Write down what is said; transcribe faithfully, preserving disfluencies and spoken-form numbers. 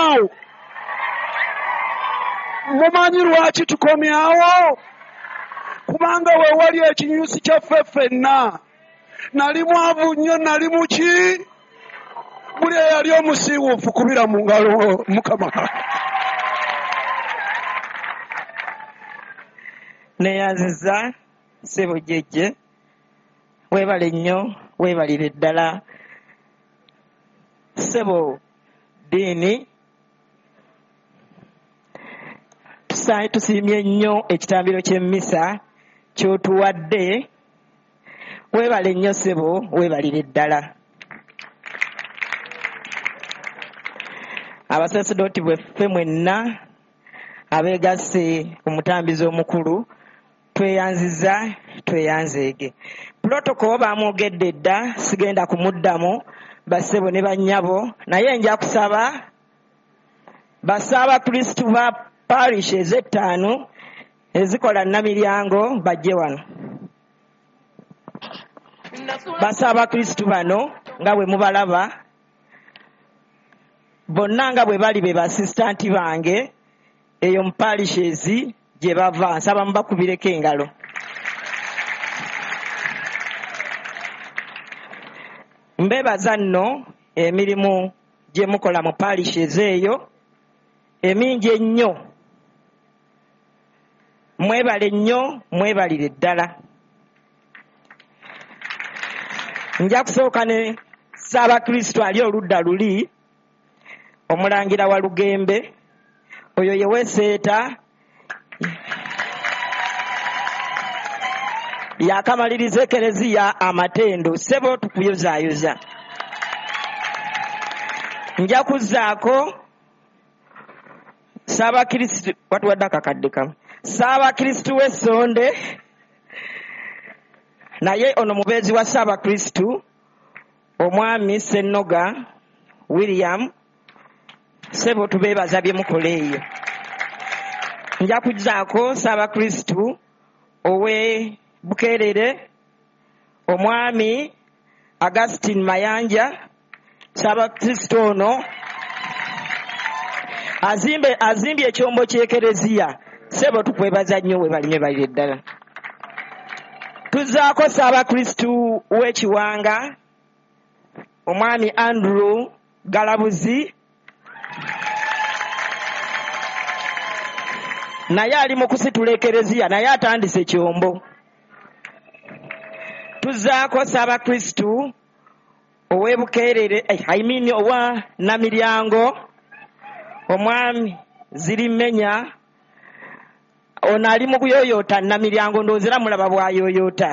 awo. Mumanyi lwaki tukomyawo? Kubanga we wali ekinyusi kyaffe ffenna nali mwavu nnyo, nali muki? Buli eyali omusiiwuufu kubira mu ngalo Mukama. Neyanziza ssebo jjejje, weebale nnyo, weebalire ddala. Ssebo Diini, tusiimye nnyo ekitambiro ky'emmisa ky'otuwadde. Weebale nnyo ssebo, weebalire ddala. Abasasedooti bweffe mwenna abeegasse omutambizi omukulu, tweyanziza, tweyanzeege. Protocol baamwogedde dda, sigenda kumuddamu bassebo ne bannyabo, naye nja kusaba bassaabakristu ba parish ez'ettaano ezikola Namiryango bajje wano. Bassaabakristu bano nga bwe mubalaba, bonna nga bwe bali be basisitanti bange eyo mu parishes gye bava, nsaba mubakubireko engalo. Mbeebaza nno emirimu gye mukola mu parishes eyo emingi ennyo. Mwebale nnyo, mwebalire ddala. Nja kusooka ne Ssaabakristu ali oludda luli, Omulangira wa Lugembe, oyo ye Weseeta yakamaliriza ekereziya Amatendo. Ssebo tukuyozaayoza. Nja kuzzaako Ssaabakristu watuwadde akakadde kamu. Ssaabakristu w'Essonde, naye ono mubeezi wa Ssaabakristu Omwami Ssennoga William. Ssebo tubeebaza bye mukola eyo. Nja kuzzaako Ssaabakristu ow'e Bukeerere Omwami Augustine Mayanja. Ssaabakristu ono azimbe azimbye ekyombo ky'ekereziya. Ssebo tukwebaza nnyo, webalime balire ddala. Tuzzaako Ssaabakristu w'Ekiwanga Omwami Andrew Galabuzi, naye ali mu kusitula ekereziya, naye atandise kyombo. Tuzzaako Ssaabakristu ow'e Bukeerere, I mean owa Namiryango Omwami Zirimenya, ono ali mu kuyooyoota Namiryango, ndowooza mulaba bw'ayooyoota.